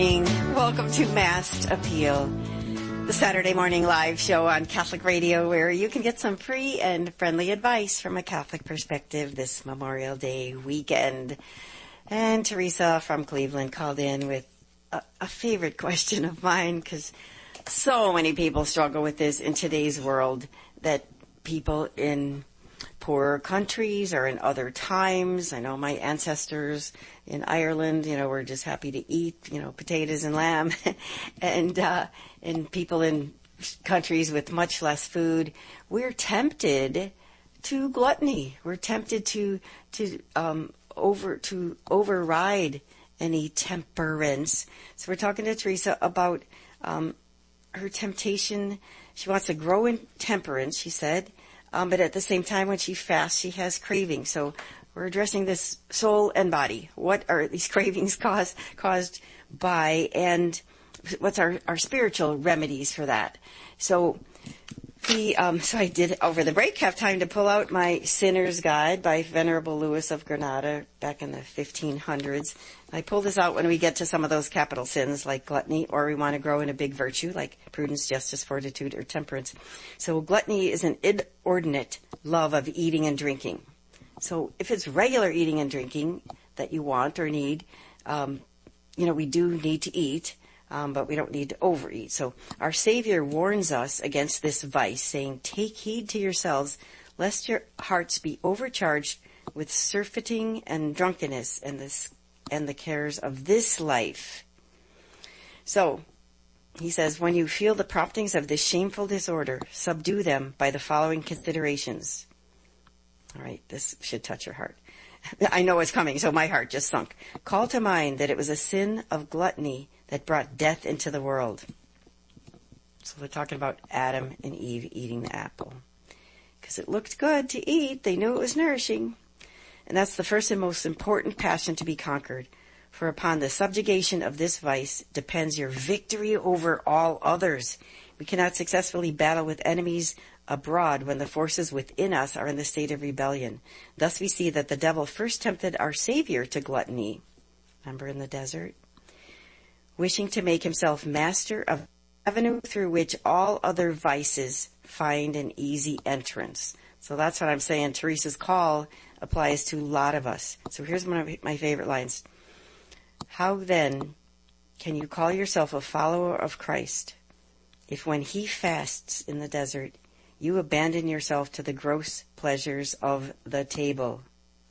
Welcome to Masked Appeal, the Saturday morning live show on Catholic Radio where you can get some free and friendly advice from a Catholic perspective this Memorial Day weekend. And Teresa from Cleveland called in with a favorite question of mine, because so many people struggle with this in today's world, that people in poorer countries or in other times. I know my ancestors in Ireland, were just happy to eat, potatoes and lamb. and people in countries with much less food, we're tempted to gluttony. We're tempted to override any temperance. So we're talking to Teresa about her temptation. She wants to grow in temperance, she said. But at the same time, when she fasts, she has cravings. So we're addressing this soul and body. What are these cravings caused by, and what's our spiritual remedies for that? So I did over the break have time to pull out my Sinner's Guide by Venerable Louis of Granada back in the 1500s. I pull this out when we get to some of those capital sins like gluttony, or we want to grow in a big virtue like prudence, justice, fortitude, or temperance. So gluttony is an inordinate love of eating and drinking. So if it's regular eating and drinking that you want or need, we do need to eat. But we don't need to overeat. So our Savior warns us against this vice, saying, "Take heed to yourselves, lest your hearts be overcharged with surfeiting and drunkenness and the cares of this life." So he says, when you feel the promptings of this shameful disorder, subdue them by the following considerations. All right, this should touch your heart. I know it's coming, so my heart just sunk. Call to mind that it was a sin of gluttony that brought death into the world. So we're talking about Adam and Eve eating the apple. Because it looked good to eat. They knew it was nourishing. And that's the first and most important passion to be conquered. For upon the subjugation of this vice depends your victory over all others. We cannot successfully battle with enemies abroad when the forces within us are in the state of rebellion. Thus we see that the devil first tempted our Savior to gluttony. Remember in the desert? Wishing to make himself master of the avenue through which all other vices find an easy entrance. So that's what I'm saying. Teresa's call applies to a lot of us. So here's one of my favorite lines. How then can you call yourself a follower of Christ if when he fasts in the desert, you abandon yourself to the gross pleasures of the table?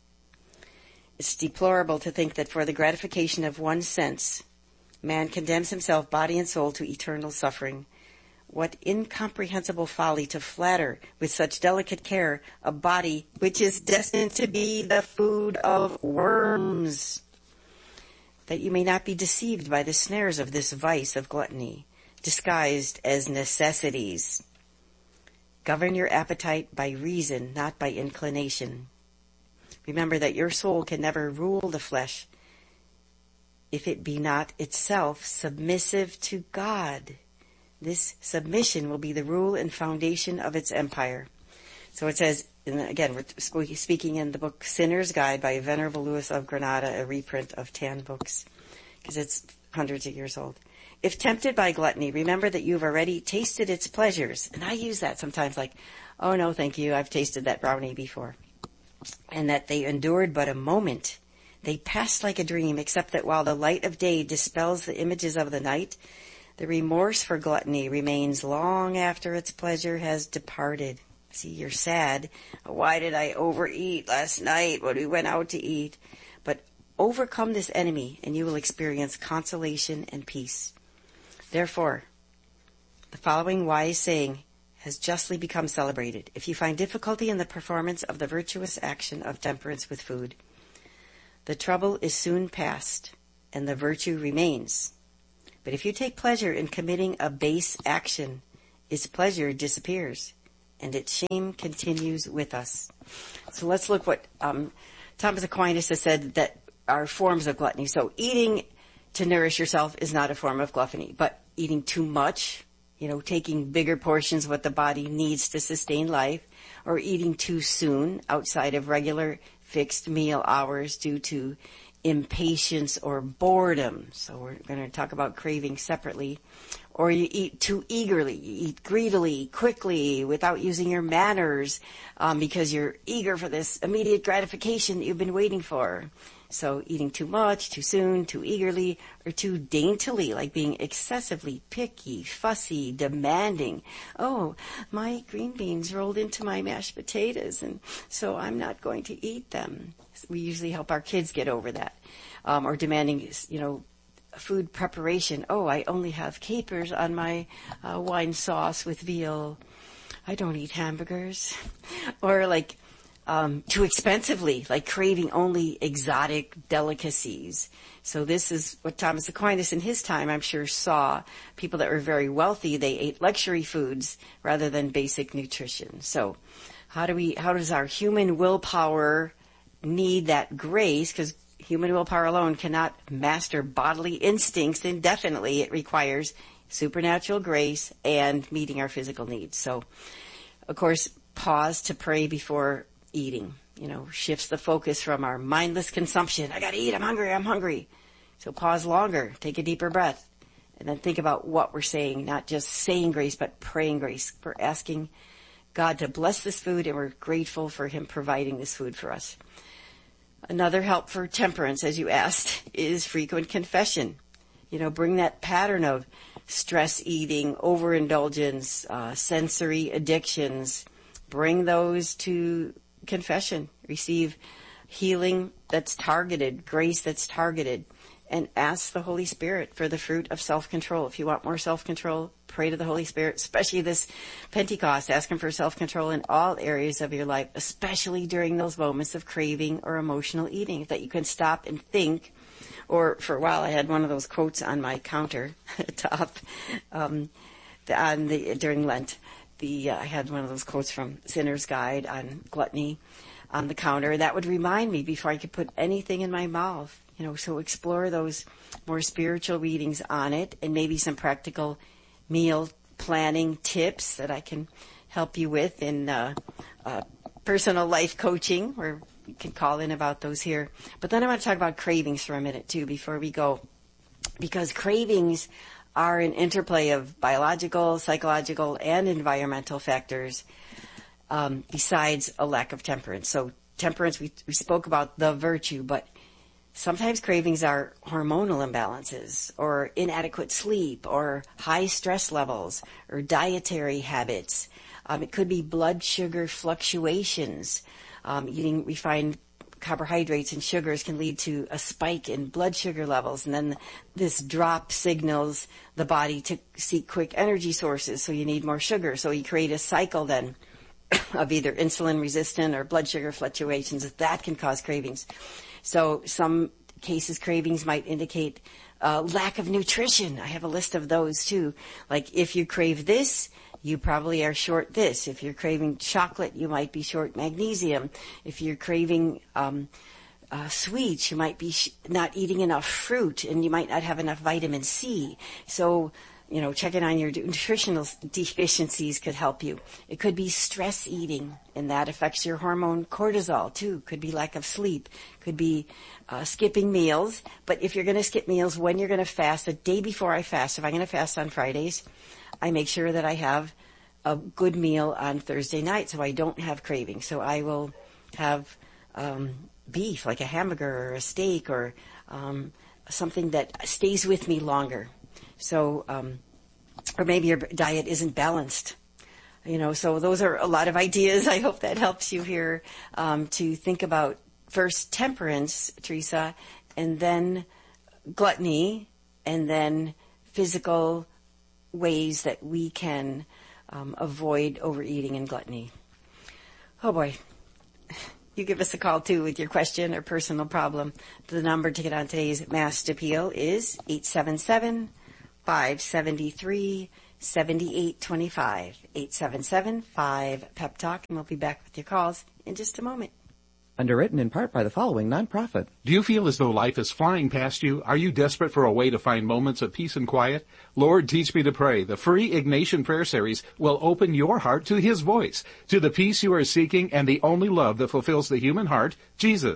It's deplorable to think that for the gratification of one sense, man condemns himself, body and soul, to eternal suffering. What incomprehensible folly to flatter with such delicate care a body which is destined to be the food of worms, that you may not be deceived by the snares of this vice of gluttony, disguised as necessities. Govern your appetite by reason, not by inclination. Remember that your soul can never rule the flesh if it be not itself submissive to God. This submission will be the rule and foundation of its empire. So it says, again, we're speaking in the book Sinner's Guide by Venerable Louis of Granada, a reprint of 10 books, because it's hundreds of years old. If tempted by gluttony, remember that you've already tasted its pleasures. And I use that sometimes like, oh no, thank you, I've tasted that brownie before. And that they endured but a moment. They passed like a dream, except that while the light of day dispels the images of the night, the remorse for gluttony remains long after its pleasure has departed. See, you're sad. Why did I overeat last night when we went out to eat? But overcome this enemy and you will experience consolation and peace. Therefore, the following wise saying has justly become celebrated. If you find difficulty in the performance of the virtuous action of temperance with food, the trouble is soon past and the virtue remains. But if you take pleasure in committing a base action, its pleasure disappears and its shame continues with us. So let's look what Thomas Aquinas has said that are forms of gluttony. So eating to nourish yourself is not a form of gluttony, but eating too much, taking bigger portions of what the body needs to sustain life, or eating too soon outside of regular fixed meal hours due to impatience or boredom. So we're going to talk about cravings separately. Or you eat too eagerly, you eat greedily, quickly, without using your manners, because you're eager for this immediate gratification that you've been waiting for. So eating too much, too soon, too eagerly, or too daintily, like being excessively picky, fussy, demanding. Oh, my green beans rolled into my mashed potatoes, and so I'm not going to eat them. We usually help our kids get over that. Or demanding, food preparation. Oh, I only have capers on my wine sauce with veal. I don't eat hamburgers. Or too expensively, like craving only exotic delicacies. So this is what Thomas Aquinas in his time, I'm sure, saw. People that were very wealthy, they ate luxury foods rather than basic nutrition. So how does our human willpower need that grace? Because human willpower alone cannot master bodily instincts indefinitely. It requires supernatural grace and meeting our physical needs. So, of course, pause to pray before eating, shifts the focus from our mindless consumption. I gotta eat, I'm hungry. So pause longer, take a deeper breath, and then think about what we're saying, not just saying grace, but praying grace. We're asking God to bless this food, and we're grateful for Him providing this food for us. Another help for temperance, as you asked, is frequent confession. Bring that pattern of stress eating, overindulgence, sensory addictions. Bring those to confession. Receive healing that's targeted, grace that's targeted, and ask the Holy Spirit for the fruit of self-control. If you want more self-control, pray to the Holy Spirit, especially this Pentecost. Ask Him for self-control in all areas of your life, especially during those moments of craving or emotional eating, that you can stop and think. Or for a while, I had one of those quotes on my counter top during Lent. I had one of those quotes from Sinner's Guide on gluttony on the counter. That would remind me before I could put anything in my mouth. So explore those more spiritual readings on it, and maybe some practical meal planning tips that I can help you with in personal life coaching, where you can call in about those here. But then I want to talk about cravings for a minute too before we go, because cravings are an interplay of biological, psychological, and environmental factors, besides a lack of temperance. So temperance, we spoke about the virtue, but sometimes cravings are hormonal imbalances, or inadequate sleep, or high stress levels, or dietary habits. It could be blood sugar fluctuations. Eating refined carbohydrates and sugars can lead to a spike in blood sugar levels, and then this drop signals the body to seek quick energy sources, so you need more sugar. So you create a cycle then of either insulin resistant or blood sugar fluctuations. That can cause cravings. So some cases, cravings might indicate lack of nutrition. I have a list of those too. Like if you crave this, you probably are short this. If you're craving chocolate, you might be short magnesium. If you're craving sweets, you might be not eating enough fruit, and you might not have enough vitamin C. So, checking on your nutritional deficiencies could help you. It could be stress eating, and that affects your hormone cortisol too. Could be lack of sleep. Could be skipping meals. But if you're going to skip meals, when you're going to fast, the day before I fast, if I'm going to fast on Fridays, I make sure that I have a good meal on Thursday night so I don't have cravings. So I will have beef, like a hamburger or a steak, or something that stays with me longer. So, or maybe your diet isn't balanced. So those are a lot of ideas. I hope that helps you here to think about first temperance, Teresa, and then gluttony, and then physical ways that we can avoid overeating and gluttony. Oh boy. You give us a call too with your question or personal problem. The number to get on today's Mass Appeal is 877-573-7825. 877-5-PEP-TALK, and we'll be back with your calls in just a moment. Underwritten in part by the following nonprofit. Do you feel as though life is flying past you? Are you desperate for a way to find moments of peace and quiet? Lord, Teach Me to Pray, the free Ignatian Prayer Series, will open your heart to His voice, to the peace you are seeking and the only love that fulfills the human heart, Jesus.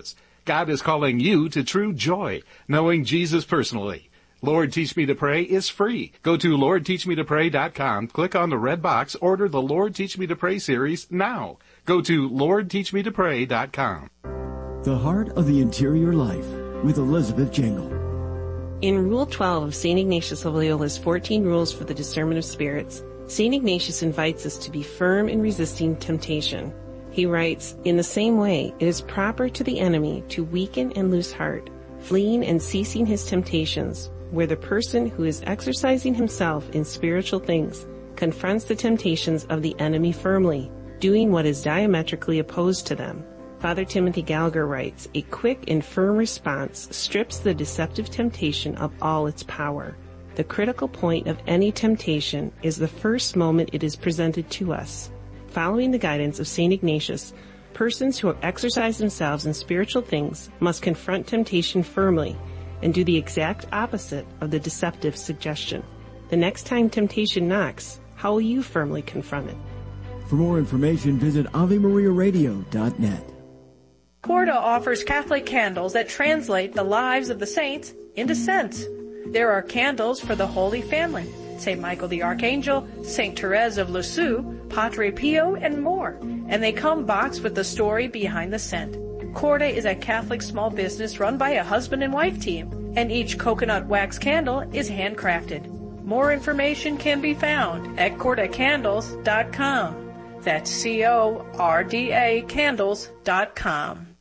God is calling you to true joy, knowing Jesus personally. Lord Teach Me to Pray is free. Go to LordTeachMeToPray.com, click on the red box, order the Lord Teach Me to Pray series now. Go to LordTeachMeToPray.com. The Heart of the Interior Life with Elizabeth Jingle. In Rule 12 of St. Ignatius of Loyola's 14 Rules for the Discernment of Spirits, St. Ignatius invites us to be firm in resisting temptation. He writes, "In the same way, it is proper to the enemy to weaken and lose heart, fleeing and ceasing his temptations, where the person who is exercising himself in spiritual things confronts the temptations of the enemy firmly, doing what is diametrically opposed to them." Father Timothy Gallagher writes, "A quick and firm response strips the deceptive temptation of all its power. The critical point of any temptation is the first moment it is presented to us. Following the guidance of St. Ignatius, persons who have exercised themselves in spiritual things must confront temptation firmly and do the exact opposite of the deceptive suggestion. The next time temptation knocks, how will you firmly confront it?" For more information, visit AveMariaRadio.net. Corda offers Catholic candles that translate the lives of the saints into scents. There are candles for the Holy Family, St. Michael the Archangel, St. Therese of Lisieux, Padre Pio, and more. And they come boxed with the story behind the scent. Corda is a Catholic small business run by a husband and wife team, and each coconut wax candle is handcrafted. More information can be found at cordacandles.com. That's CORDA candles.com.